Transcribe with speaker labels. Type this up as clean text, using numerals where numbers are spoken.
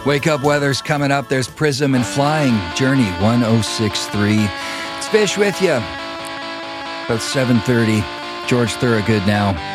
Speaker 1: Wake up weather's coming up. There's Prism and Flying. Journey 1063. It's Fish with you. About 7:30. George Thorogood now.